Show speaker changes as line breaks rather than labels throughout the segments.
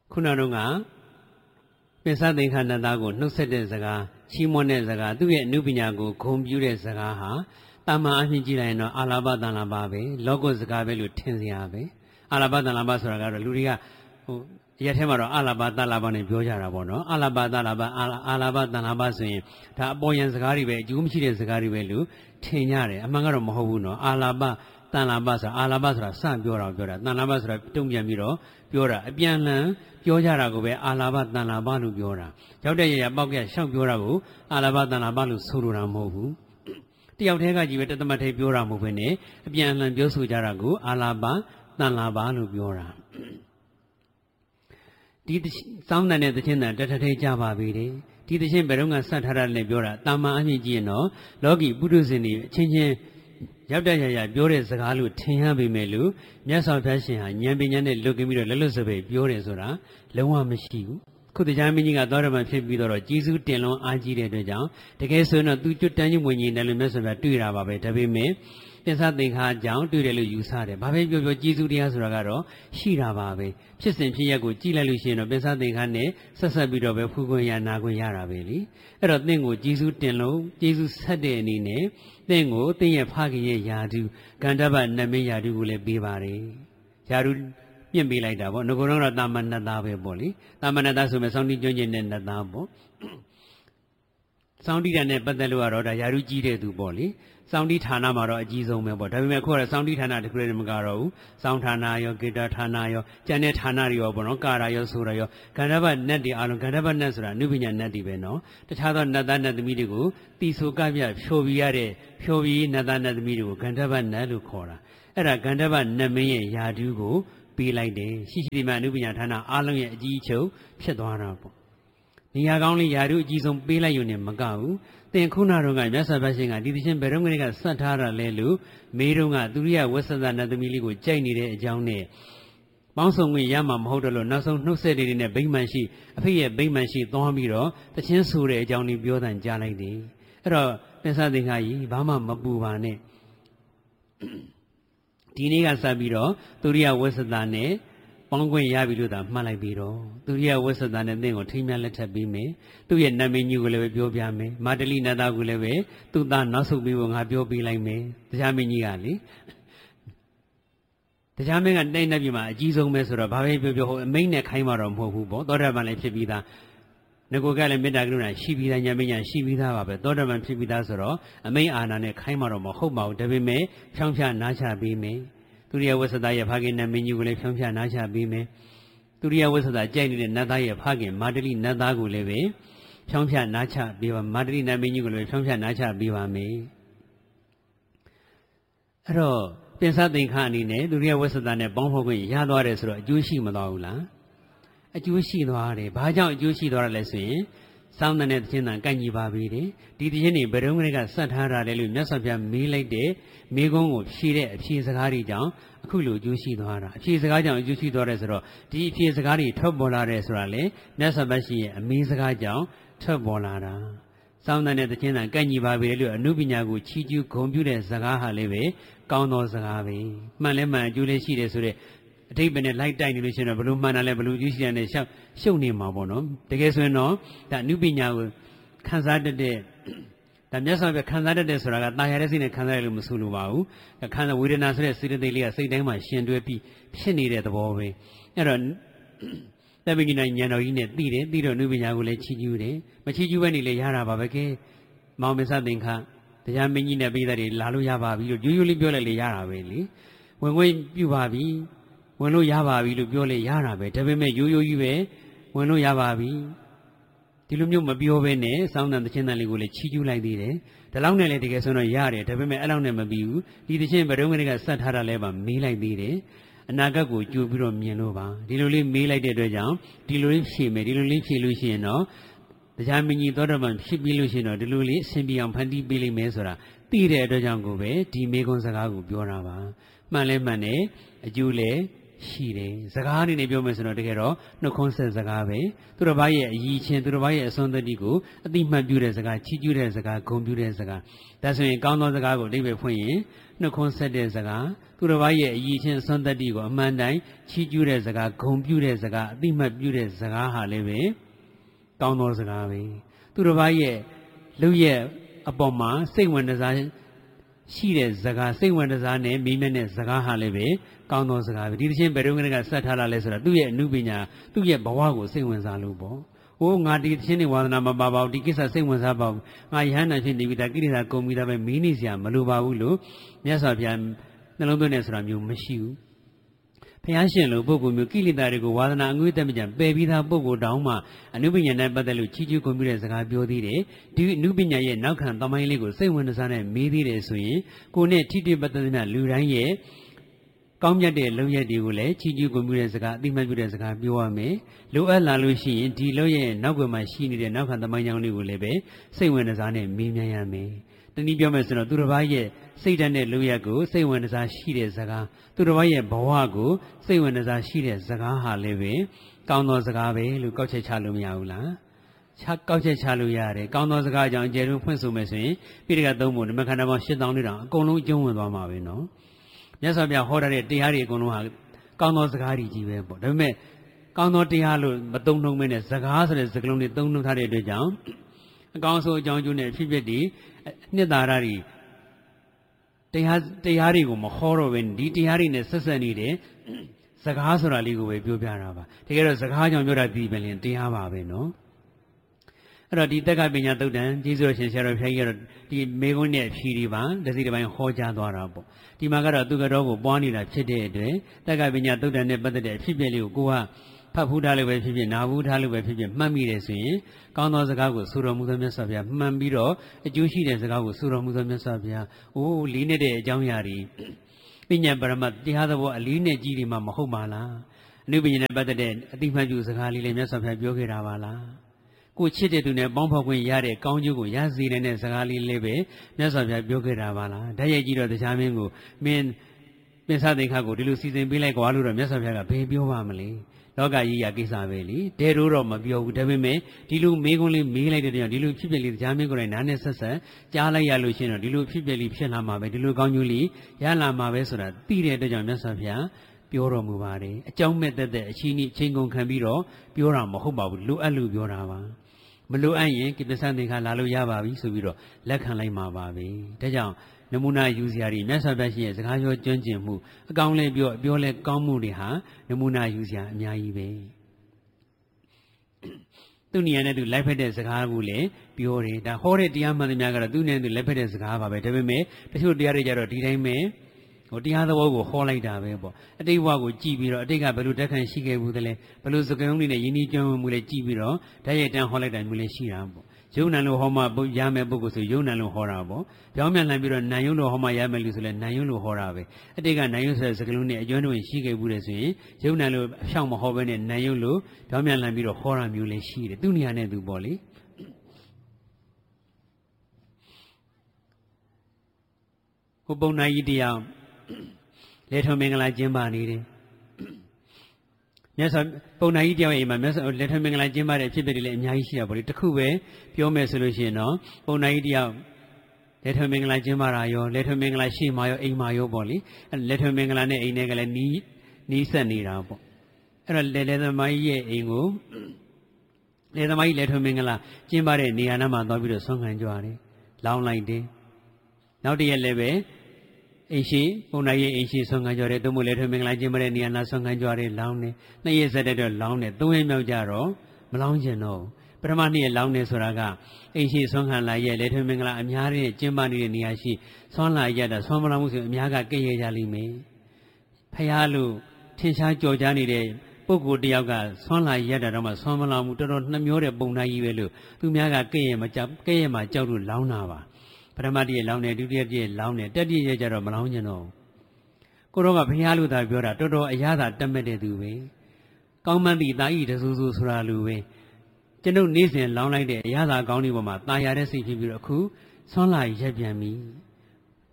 Kunarunga Pesade Kanadago, no set as Zaga, Shimone Zaga, do it Nubinago, Computer Zagaha, Tama Ahijino, Alabada Lababe, Logos Gabelu Tenziabe, Alabada Labasara, Luria, Yatemaro, Alabada Laban, Bojarabono, Alabada Laba, Alabada Labasi, Taboyan Zagaribe, Jumchi Zagaribelu, Tenyare, Amangaro Mohovuno, Alaba, Tanabasa, Alabasra, San Biora, Tanabasra, Tungamiro, Biora, Biana, Biojarago, Alaba, Tanabalu Biora. Jaude Boga, Sham Biorago, Alaba, Tanabalu, Surura Movu. The Outega Jiveta Mate Biora Movene, Biana Biosu Jarago, Alaba, Tanabalu Biora. Did sound and the China, Data Java Vide, did the Chamberunga Satara Nebura, Tama Anigino, Logi, Buduzini, changing Yabda Biore Zagalu, Tia Bimelu, Yasa Fashion, Yambinian, Logimiro, Lelosabe, Biore Zora, Lewa Machiu. Could the Jamini adore my Fibidor, Jesu, Telon, Ajide de Jam, the case of not 2 tiny when you never mess about 2 Rababe, Tabime, there's something hard down to the Lusade, Babe, Jesu Diaz Ragaro, Shira Babe, Chistin Chiago, Chila Luciano, Besade Hane, Sasabido, Fugoya Nagoyara Valley, a thing with Jesu Tello, Jesus Sade Nine, then go, think of Hagi Yadu, Gandaba Name Yadu will be Bari. Yadu. You be like that, no Gorona Damanada Boli, Damanada Sound Join and Nadabo. Sounded and a Badalua, Yaruji to Boli, Sounded Hanamaro, Gizo Mebo, Tavimako, Sounded Hana to Garo, Sound Hanayo, Gita Hanayo, Janet Hanario, Bonocarayo, Surayo, Canava Nadi, Alon Canava Nasra, Nubian Nadi Beno, the Chado Nadana the Midigo, Tisukavia, Shoviare, Shovi Nadana the Midigo, Cantava Naducora, Era Cantava Name Yadugo. Be like the Shishima Nubiatana, Along Jicho, Shadwana. The Yagoni Yadu Jizum Bila Union Magau, then Kunarunga, Yasa Bashing, a division Berunga, Satara Lelu, Merunga, Duria, Western than the Miligo, Chinese, Johnny. Bouncing with Yamam Hodolo, no said it in a big man sheet, a pay a big man sheet, Domiro, the Chancellor, Johnny Bio than Jaladi. Era, Pesadingai, Bama Mabuvane. Tiniga Sabiro, Turia Westadane, Pongwe Yabiluda, Malabiro, Turia Westadane, then or Timia letter be me, Tuya Nami Nuguleve Biobiame, Madalina Daguleve, Tuda Nasubi will have your be like me, the Jaminiali. The Jamin and Dainabima, Jizo Mesura, Babe, main neck Haimarum, who bought Doravan Pibida, Nagogal and Medagruna, Shibida Yamina, Shibida, Doravan Pibidazoro, a may Anna neck Haimarum, Hobo, Devime, Champion Nacha be me. Turia was a day of Hagen and menu will Champion Nacha be me. Turia was a Jenny and Nadai of Hagen, Madeline Nadaguleve, Champion Nacha, Biva, Madeline and menu will Champion Nacha Biva me. Ro, Pensating Hanine, Turia was a done a Bonhogo, Yadores, Jushi Madaula. A Jushi Dore, Baja Jushi Dora Lesson, Sound and Etina Ganyi Babidi, did Jenny Berunga Satara Lelu Nasabia me like day, Megon, she is a Hari down, Kulu Jushi Dora. She is a Gajan Jushi Doresro, D. She is a Gari, Turbola Resrale, Nasabashi, a Mizaga, Turbolara. Sound and Etina Ganyi Babilu, a Nubinagu, Chiju, Computer Zagaha Leve, Gauno Zagavi, Malema, Julie Shide. Take a light dilution of Rumana level, usually and a show name Mabono. The case we know that Nubina will consider the Nessa of a Canada Suraga, Nayares in a Canada Musuluvau, a kind of wooden answer, City Delia, say them, she and do a penny at the ballway. Aaron, the beginning, Yano in it, Dido Nubina will let you, but you any Layara Babake, Mamesa Dinka, the Yamina be that Laluya, you usually build a Layara, really. When you baby. When no Yavabi to Biole Yarabe, Tabime Yuyu, when no Yavabi, Tilumio Mabiovene, sound and the channel will cheat you like the long lady on a yard, Tabime alone Mabu, the chamber when I sat Haraleva, me like the Nagago, Jubiro Mianova, Diluli me like the Dojam, Diluli Shime, Diluli Luciano, the Jamini Doraman, Shibi Luciano, Diluli, Simbian Pandi Billy Mesora, Tire Dojangove, Timegon Sagago, Biorava, Malemane, Jule. ရှိတယ်စကားအနေနဲ့ပြောမယ်ဆိုတော့တကယ်တော့နှုတ်ခွန်းဆက်စကားပဲသူတစ်ပါးရဲ့အည်ချင်းသူတစ်ပါးရဲ့အစွမ်းတတ္တိကိုအတိမတ်ပြုတဲ့စကားချီးကျူးတဲ့စကားဂုဏ်ပြုတဲ့စကားဒါဆိုရင်ကောင်းသောစကားကိုအဓိပ္ပာယ်ဖွင့်ရင်နှုတ်ခွန်းဆက်တဲ့စကားသူတစ်ပါးရဲ့အည်ချင်းအစွမ်းတတ္တိကိုအမှန်တိုင်းချီးကျူးတဲ့စကားဂုဏ်ပြုတဲ့စကားအတိမတ်ပြုတဲ့စကားဟာလည်းပဲကောင်းသောစကားပဲသူတစ်ပါးရဲ့လုပ်ရဲ့အပေါ်မှာစိတ်ဝင်စားရှိတဲ့စကားစိတ်ဝင်စားနဲ့မိမဲ့တဲ့စကားဟာလည်းပဲကောင်းသောစကားပဲဒီတစ်ချင်းဘယ်တော့မှဆက်ထားလာလဲဆိုတော့သူ့ရဲ့အနုပညာသူ့ရဲ့ဘဝကိုစိတ်ဝင်စားလို့ပေါ့။အိုးငါဒီတစ်ချင်းနေဝါသနာမပါပါဘူးဒီကိစ္စစိတ်ဝင်စားပါဘူး။ငါယဟန္တာဖြစ်နေပြီဒါကိရိတာကုန်ပြီဒါပဲမင်းနေစရာမလိုပါဘူးလို့မြတ်စွာဘုရားနှလုံးသွင်းနေဆိုတာမျိုးမရှိဘူး။ဘုရားရှင်လိုပုဂ္ဂိုလ်မျိုးကိလေသာတွေကိုဝါသနာအငွေ့တက်မကြပယ်ပြီးသားပုဂ္ဂိုလ်တောင်မှအနုပညာနဲ့ပတ်သက်လို့ချီးကျူးဂုဏ်ပြုတဲ့စကားပြောသေးတယ်ဒီအနုပညာရဲ့နောက်ခံသမိုင်းလေးကိုစိတ်ဝင်စားနဲ့မေးသေးတယ်ဆိုရင်ကိုယ်နဲ့ထိတွေ့ပတ်သက်တဲ့လူတိုင်းရဲ့ကောင်းမြတ်တဲ့လုံရက်တွေကိုလည်းချီးကျူးဂုဏ်ပြုတဲ့စကားအသိမှတ်ပြုတဲ့စကားပြောရမယ်လိုအပ်လာလို့ရှိရင်ဒီလုံရဲ့နောက်ွယ်မှာရှိနေတဲ့နောက်ခံသမိုင်းကြောင်းလေးကိုလည်းပဲစိတ်ဝင်စားနဲ့မေးမြန်းရမယ်တနည်းပြောမယ်ဆိုတော့သူတစ်ပါးရဲ့စိတ်ဓာတ်နဲ့လုံရက်ကိုစိတ်ဝင်စားရှိတဲ့စကားသူတစ်ပါးရဲ့ဘဝကိုစိတ်ဝင်စားရှိတဲ့စကားဟာလည်းပဲကောင်းသောစကားပဲလို့ကောက်ချက်ချလို့မရဘူးလားကောက်ချက်ချလို့ရတယ်ကောင်းသောစကားကြောင့်အကျယ်တွင်ဖွင့်ဆိုမယ်ဆိုရင်ပိဋကသုံးပုံဓမ္မခန္ဓာပေါင်း8000လေးတောင်အကုန်လုံးအကျုံးဝင်သွားမှာပဲနော်မြတ်စွာဘုရားဟောထားတဲ့တရားတွေအကုန်လုံးဟာကောင်းသောစကားတွေကြီးပဲပေါ့ဒါပေမဲ့ကောင်းသောတရားလို့မသုံးနှုံးမဲနဲ့စကားဆိုတဲ့စကားလုံးတွေသုံးနှုံးထားတဲ့အတွက်ကြောင့်အကောင်းဆုံးအကြောင်းကျိုးနဲ့ဖြစ်ဖြစ်ဒီနှစ်သာရတွေတရားတွေကိုမဟောတော့ဘဲဒီတရားတွေနဲ့ဆက်ဆက်နေတဲ့စကားဆိုတာလေးကိုပဲပြောပြတာပါတကယ်တော့စကားကြောင့်ပြောတာဒီပဲလင်တရားပါပဲနော်အဲ့တော့ဒီတက္ကပညာသုတ်တံကျေးဇူးတော်ရှင်ဆရာတော်ဘုရားကြီးကတော့ဒီမေကုန်းနဲ့ဖြီဒီပါတစီတစ်ပိုင်းဟောကြားသွားတာပေါ့ဒီမှာကတော့သူကတော့ကိုပွားနေတာဖြစ်တဲ့အတွက်တက္ကပညာသုတ်တံနဲ့ပတ်သက်တဲ့အဖြစ်အပျက်လေးကိုကဖတ်ဖူးထားလို့ပဲဖြစ်ဖြစ်နာဘူးထားလို့ပဲဖြစ်ဖြစ်မှတ်မိတယ်ဆိုရင်ကောင်းသောစကားကိုဆိုတော်မူသောမြတ်စွာဘုရားမှန်ပြီးတော့အကျိုးရှိတဲ့စကားကိုဆိုတော်မူသောမြတ်စွာဘုရားအိုးလေးနဲ့တဲ့အကြောင်းအရာတွေပညာပရမတ်တရားသဘောအလေးနဲ့ကြီးတွေမှမဟုတ်ပါလားအနုပညာနဲ့ပတ်သက်တဲ့အတိမှတ်ပြုစကားလေးလည်းမြတ်စွာဘုရားပြောခဲ့တာပါလားကိုချစ်တဲ့သူနဲ့ပေါင်းဖောက်ခွင့်ရတဲ့ကောင်းကျိုးကိုရစေနိုင်တဲ့စကားလေးလေးပဲမြတ်စွာဘုရားပြောခဲ့တာပါလားဓာတ်ရိုက်ကြည့်တော့တရားမင်းကိုမင်းပင်စသင်္ခါကိုဒီလိုစီစဉ်ပေးလိုက်ကွာလို့တော့မြတ်စွာဘုရားကဘယ်ပြောပါမလဲလောကကြီးရာကိစ္စပဲလေတဲတို့တော့မပြောဘူးဒါပေမဲ့ဒီလိုမေးခွန်းလေးမေးလိုက်တဲ့ကြောင့်ဒီလိုဖြစ်ပျက်လေးတရားမင်းကိုယ်တိုင်နားနဲ့ဆက်ဆက်ကြားလိုက်ရလို့ရှိရင်တော့ဒီလိုဖြစ်ပျက်လေးဖြစ်လာမှာပဲဒီလိုကောင်းကျိုးလေးရလာမှာပဲဆိုတာသိတဲ့အတွက်ကြောင့်မြတ်စွာဘုရားပြောတော်မူပါတယ်အကြောင်းမဲ့တဲ့အချင်းကြီးချင်းကုန်ခံပြီးတော့ပြောတာမဟုတ်ပါဘူးလိုအပ်လို့ပြောတာပါမလိုအပ်ရင်ကိပ္ပစသင်္ခါလာလို့ရပါပြီဆိုပြီးတော့လက်ခံလိုက်မှာပါပဲဒါကြောင့်နမူနာယူစရာတွေမြတ်စွာဘုရားရှင်ရဲ့စကားပြောကျွမ်းကျင်မှုအကောင်းလဲပြောလဲကောင်းမှုတွေဟာနမူနာယူစရာအများကြီးပဲသူ့နေရာနဲ့သူလိုက်ဖက်တဲ့စကားကိုလည်းပြောတယ်ဒါဟောတဲ့တရားမှန်သမျှကတော့သူ့နဲ့သူလိုက်ဖက်တဲ့စကားပါပဲဒါပေမဲ့တချို့တရားတွေကြတော့ဒီတိုင်းပဲတရားသဘောကိုဟောလိုက်တာပဲပေါ့အတိတ်ဘဝကိုကြည်ပြီးတော့အတိတ်ကဘယ်လိုတက်ခံရှိခဲ့ဘူးသလဲဘယ်လိုစကားလုံးတွေနဲ့ယဉ်ကျေးကျွမ်းဝင်မှုလဲကြည်ပြီးတော့ဓာတ်ရိုက်တန်းဟောလိုက်တာမျိုးလည်းရှိတာပေါ့ယုံနံလို့ဟောမှရမယ်ပုဂ္ဂိုလ်ဆိုယုံနံလို့ဟောတာပေါ့ပြောင်းပြန်လှန်ပြီးတော့နံယုံလို့ဟောမှရမယ်လို့ဆိုလဲနံယုံလို့ဟောတာပဲအတိတ်ကနံယုံဆိုတဲ့စကားလုံးနဲ့အကျွမ်းတွင်ရှိခဲ့ဘူးလေဆိုရင်ယုံနံလို့အဖြောင့်မဟောဘဲနဲ့နံယုံလို့ပြောင်းပြန်လှန်ပြီးတော့ဟောတာမျိုးလည်းရှိတယ်သူ့နေရာနဲ့သူပေါ့လေဟိုပုံနာကြီးတရားလက်ထုံမင်္ဂလာကျင်းပနေတယ်မြတ်စွာပုံနာကြီးတရားရဲ့အိမ်မှာမြတ်စွာလက်ထုံမင်္ဂလာကျင်းပတဲ့အဖြစ်အပျက်တွေလည်းအများကြီးရှိတာပေါ့လေတခုပဲပြောမယ်ဆိုလို့ရှိရင်တော့ပုံနာကြီးတရားလက်ထုံမင်္ဂလာကျင်းပတာရောလက်ထုံမင်္ဂလာရှိမှရောအိမ်မှာရောပေါ့လေလက်ထုံမင်္ဂလာနဲ့အိမ်နဲ့ကလည်းနီးစပ်နေတာပေါ့အဲ့တော့လေသမားကြီးရဲ့အိမ်ကိုလေသမားကြီးလက်ထုံမင်္ဂလာကျင်းပတဲ့နေရာနားမှာသွားပြီးတော့ဆွမ်းခံကြရတယ်လောင်းလိုက်တယ်နောက်တရက်လည်းပဲအိမ်ရှိပုံနာရဲ့အိမ်ရှိဆွမ်းခံကြတယ်သူ့မို့လက်ထုံမင်္ဂလာကျင်းပတဲ့နေရာနားဆွမ်းခံကြတယ်လောင်းတယ်နှစ်ရက်ဆက်တဲ့တော့လောင်းတယ်သုံးရက်မြောက်ကြတော့မလောင်းကျင်တော့ပထမနေ့လောင်းတယ်ဆိုတာကအိမ်ရှိဆွမ်းခံလာရဲ့လက်ထုံမင်္ဂလာအများနဲ့ကျင်းပနေတဲ့နေရာရှိဆွမ်းလာရတာဆွမ်းမလောင်းမှုဆိုအများကကဲ့ရဲ့ကြလိမ့်မယ်ဖះလို့ထင်ရှားကြော်ကြားနေတဲ့ပုဂ္ဂိုလ်တယောက်ကဆွမ်းလာရတာတော့မှဆွမ်းမလောင်းမှုတော်တော်နှမျောတဲ့ပုံနာကြီးပဲလို့သူများကကဲ့ရဲ့မှာကြောက်လို့လောင်းတာပါပထမတည်းလောင်းတယ်ဒုတိယတည်းလောင်းတယ်တတိယကျတော့မလောင်းကျင်တော့ကိုတော့ကဘုရားလူသားပြောတာတော်တော်အရသာတက်မဲ့တဲ့သူပဲကောင်းမှန်သည့်တာဤတဆူဆူဆိုတာလူပဲကျွန်ုပ်နေ့စဉ်လောင်းလိုက်တဲ့အရသာကောင်းဒီပေါ်မှာตายရတဲ့စိတ်ဖြစ်ပြီးတော့အခုဆွမ်းလာရက်ပြန်ပြီဟို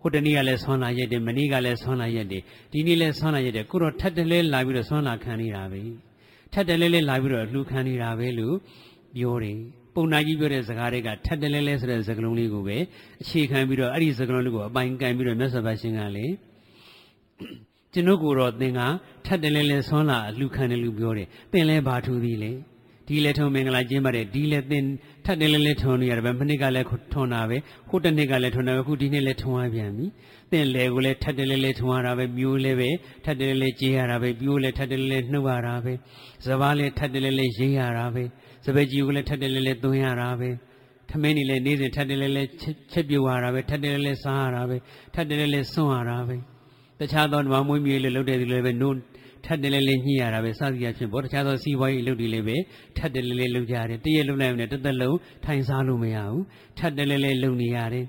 ဟိုတနေ့ကလည်းဆွမ်းလာရက်တယ်မနေ့ကလည်းဆွမ်းလာရက်တယ်ဒီနေ့လည်းဆွမ်းလာရက်တယ်ကိုတော့ထပ်တလဲလာပြီးတော့ဆွမ်းလာခံနေတာပဲထပ်တလဲလဲလာပြီးတော့လှူခံနေတာပဲလို့ပြောတယ်ပုံနာကြီးပြောတဲ့စကားတွေကထပ်တလဲလဲဆိုတဲ့စကားလုံးလေးကိုပဲအခြေခံပြီးတော့အဲ့ဒီစကားလုံးလေးကိုအပိုင်ကန်ပြီးတော့မြတ်စွာဘုရားရှင်ကလည်းကျွန်ုပ်ကိုတော့သင်ကထပ်တလဲလဲဆွမ်းလာလှူခံတယ်လို့ပြောတယ်သင်လဲဘာထူးသည်လဲဒီလေထုံမင်္ဂလာကျင်းပါတယ်ဒီလေသင်ထပ်တယ်လဲထုံနေရတယ်မနေ့ကလည်းထုံတာပဲဟိုတနေ့ကလည်းထုံတာပဲအခုဒီနေ့လည်းထုံရပြန်ပြီသင်လေကိုလည်းထပ်တယ်လဲထုံရတာပဲမျိုးလည်းပဲထပ်တယ်လဲကြေးရတာပဲပြိုးလည်းထပ်တယ်လဲနှုတ်ရတာပဲစပားလည်းထပ်တယ်လဲရိမ့်ရတာပဲစပယ်ကြီးကိုလည်းထပ်တယ်လဲသွင်းရတာပဲထမင်းနေလည်းနေ့စဉ်ထပ်တယ်လဲချက်ပြုတ်ရတာပဲထပ်တယ်လဲစားရတာပဲထပ်တယ်လဲစွန့်ရတာပဲတခြားသောဓမ္မမွေးမြူလေးလုပ်တဲ့သူလည်းပဲနို့ထပ်တယ်လဲညှိရတာပဲစသည်အဖြစ်ပေါ့တခြားသောစီးပွားရေးလုပ်တွေလည်းပဲထပ်တယ်လဲလုပ်ကြတယ်တရက်လုပ်လိုက်ရင်တစ်သက်လုံးထိုင်စားလို့မရဘူးထပ်တယ်လဲလုပ်နေရတယ်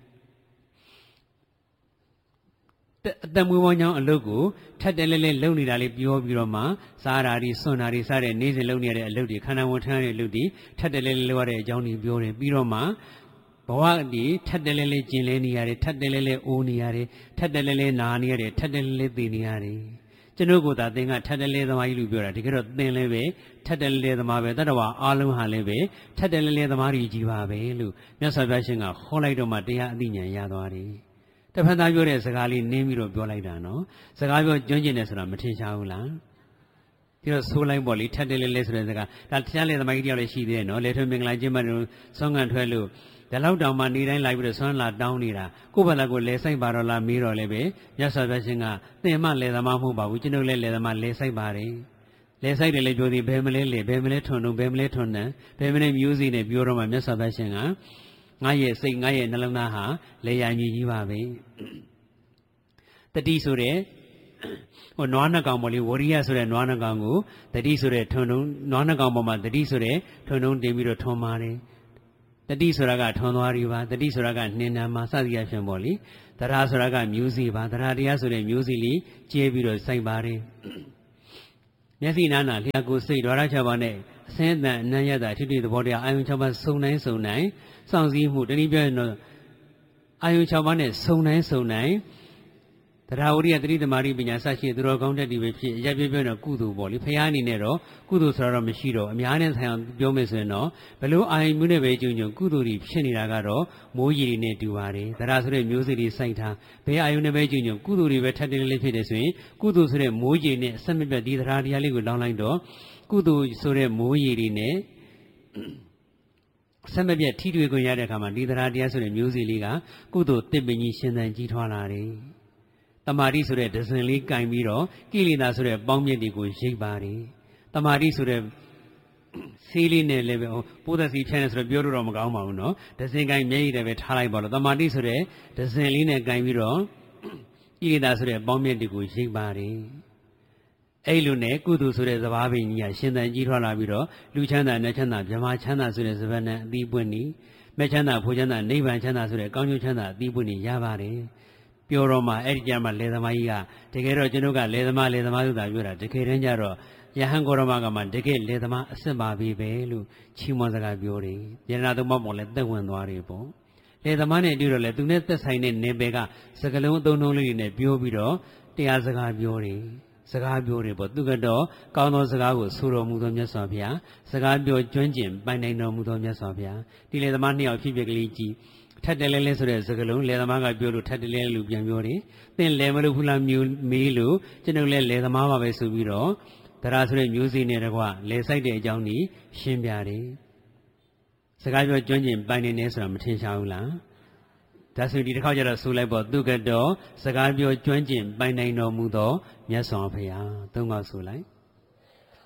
အတမွေးဝမ်းကြောင်းအလုပ်ကိုထပ်တယ်လဲလုပ်နေတာလေးပြောပြီးတော့မှစားတာတွေစွန့်တာတွေစားတဲ့နေ့စဉ်လုပ်နေရတဲ့အလုပ်တွေခန္ဓာဝန်ထမ်းတဲ့အလုပ်တွေထပ်တယ်လဲလုပ်ရတဲ့အကြောင်းတွေပြောတယ်ပြီးတော့မှဘဝဒီထပ်တယ်လဲကျင်လဲနေရတယ်ထပ်တယ်လဲအိုးနေရတယ်ထပ်တယ်လဲနာနေရတယ်ထပ်တယ်လဲသိနေရတယ်ကျွန်ုပ်ကသာသင်ကထပ်တယ်လဲသမားကြီးလို့ပြောတာတကယ်တော့သင်လည်းပဲထပ်တယ်လဲသမားပဲတတ္တဝါအားလုံးဟာလည်းပဲထပ်တယ်လဲသမားကြီးကြီးပါပဲလို့မြတ်စွာဘုရားရှင်ကဟောလိုက်တော့မှတရားအသိဉာဏ်ရသွားတယ်တစ်ဖက်သားပြောတဲ့စကားလေးနင်းပြီးတော့ပြောလိုက်တာနော်စကားပြောကျွမ်းကျင်တယ်ဆိုတာမထင်ရှားဘူးလားဒီတော့ဆိုးလိုက်ပေါ့လေထပ်တယ်လဲဆိုတဲ့စကားဒါတရားလဲသမားကြီးတယောက်လည်းရှိသေးတယ်နော်လေထွေးမင်္ဂလာကျင်းပလို့ဆောင်းကန်ထွက်လို့ဒါလောက်တောင်မှနေတိုင်းလိုက်ပြီးတော့ဆွမ်းလာတောင်းနေတာကိုယ့်ဘက်လည်းကိုလဲဆိုင်ပါတော့လားမေးတော့လည်းပဲမြတ်စွာဘုရားရှင်ကသင်မှလဲသမားမဟုတ်ပါဘူးကျွန်ုပ်လည်းလဲသမားလဲဆိုင်ပါတယ်လဲဆိုင်တယ်လည်းပြောသည်ဘယ်မလဲလေဘယ်မလဲထွန်းတော့ဘယ်မလဲထွန်းတယ်ဘယ်မလဲမျိုးစိနဲ့ပြောတော့မှမြတ်စွာဘုရားရှင်ကငါရဲ့စိတ်ငါရဲ့နှလုံးသားဟာလဲရမြည်ကြီးပါပဲတတိဆိုတဲ့ဟိုနွားနှကောင်ပေါ်လေးဝရိယဆိုတဲ့နွားနှကောင်ကိုတတိဆိုတဲ့ထွန်းတုံးနွားနှကောင်ပေါ်မှာတတိဆိုတဲ့ထွန်းတုံးတင်ပြီးတော့ထွန်းပါတယ်တတိဆိုတာကထွန်းသွားရီပါတတိဆိုတာကနှင်းနာမှာစသည်အဖြစ်ပေါ့လေတရားဆိုတာကမျိုးစီပါတရားတရားဆိုတဲ့မျိုးစီလေးကျဲပြီးတော့စိုက်ပါတယ်မျက်စိနာနာလျှာကိုစိတ်ဓာရ6ပါးနဲ့အစင်းအတန်အနံ့ရတာထိတိသဘောတရားအာယုံ6ပါးစုံတိုင်းစောင့်စည်းမှုတနည်းပြောရင်တော့အာယုံ6ပါးနဲ့စုံတိုင်းတရားဝရိယတတိသမารိပညာစရှိသူတော်ကောင်းတတ်ဒီပဲဖြစ်ရပြပြတော့ကုသိုလ်ပေါ့လေဖရားအနေနဲ့တော့ကုသိုလ်ဆိုတော့မရှိတော့အများနဲ့ဆိုင်အောင်ပြောမယ်ဆိုရင်တော့ဘလို့အာယုံမျိုးနဲ့ပဲကြုံကုသိုလ်တွေဖြစ်နေတာကတော့မိုးရီတွေနဲ့တူပါတယ်တရားဆိုတဲ့မျိုးစိတွေစိုက်ထားဘယ်အာယုံနဲ့ပဲကြုံကုသိုလ်တွေပဲထပ်တယ်လေးဖြစ်တယ်ဆိုရင်ကုသိုလ်ဆိုတဲ့မိုးရီနဲ့အဆက်မပြတ်ဒီတရားတရားလေးကိုလောင်းလိုက်တော့ကုသိုလ်ဆိုတဲ့မိုးရီတွေနဲ့ဆက်မပြတ်ထိတွေ့ခွင့်ရတဲ့အခါမှာဒီတရားတရားဆိုတဲ့မျိုးစိလေးကကုသိုလ်တစ်ပင်ကြီးရှင်သန်ကြီးထွားလာတယ်တမာတိဆိုတဲ့ဒဇင်လေးကင်ပြီးတော့ကိလေသာဆိုတဲ့ပေါင်းမြတ်တွေကိုရိပ်ပါတယ်တမာတိဆိုတဲ့ဆေးလေးနဲ့လည်းပဲပိုးသက်စီဖြန်းနေဆိုတော့ပြောလို့တော့မကောင်းပါဘူးနော်ဒဇင်ကင်မျက်ရည်တွေပဲထားလိုက်ပါလို့တမာတိဆိုတဲ့ဒဇင်လေးနဲ့ကင်ပြီးတော့ကိလေသာဆိုတဲ့ပေါင်းမြတ်တွေကိုရိပ်ပါတယ်အဲ့လိုနဲ့ကုသိုလ်ဆိုတဲ့သဘာဝပင်ကြီးကရှင်သန်ကြီးထွားလာပြီးတော့လူချမ်းသာနတ်ချမ်းသာဗြဟ္မာချမ်းသာဆိုတဲ့စပန်းနဲ့အသီးပွင့်နေမဲ့ချမ်းသာဖိုးချမ်းသာနိဗ္ဗာန်ချမ်းသာဆိုတဲ့ကောင်းကျိုးချမ်းသာအသီးပွင့်နေရပါတယ်ပြောတော့မှအဲ့ဒီကြမှာလေသမားကြီးကတကယ်တော့ကျွန်ုပ်ကလေသမားဆိုတာပြောတာတကယ်တမ်းကျတော့ယဟန်ဂေါရမကမှတကယ်လေသမားအစစ်ပါပြီပဲလို့ချီးမွမ်းစကားပြောတယ်ယန္နာသုံးပါးပေါ်လဲသက်ဝင်သွားတယ်ပေါ့လေသမားနဲ့တွေ့တော့လေသူနဲ့သက်ဆိုင်တဲ့နေပယ်ကစကလုံးအသုံးလုံးလေးတွေနဲ့ပြောပြီးတော့တရားစကားပြောတယ်ပေါ့သူကတော့ကောင်းသောစကားကိုဆိုတော်မူသောမြတ်စွာဘုရားစကားပြောကျွမ်းကျင်ပိုင်နိုင်တော်မူသောမြတ်စွာဘုရားဒီလေသမားနှစ်ယောက်ဖြစ်ဖြစ်ကလေးကြည့်ထပ်တယ်လဲဆိုတဲ့စကားလုံးလေသမားကပြောလို့ထပ်တယ်လဲလို့ပြန်ပြောတယ်သင်လဲမလို့ဖူးလားမျိုးမေးလို့ကျွန်ုပ်လဲလေသမားပါပဲဆိုပြီးတော့တရားဆိုတဲ့မျိုးစိနဲ့တကွလဲဆိုင်တဲ့အကြောင်းကြီးရှင်းပြတယ်စကားပြောကျွမ်းကျင်ပိုင်နေနေဆိုတာမထင်ရှားဘူးလားဒါဆိုဒီတစ်ခါကျတော့ဆိုလိုက်ပေါ့သူကတော့စကားပြောကျွမ်းကျင်ပိုင်နိုင်တော်မူသောမြတ်စွာဘုရားသုံးခေါက်ဆိုလိုက်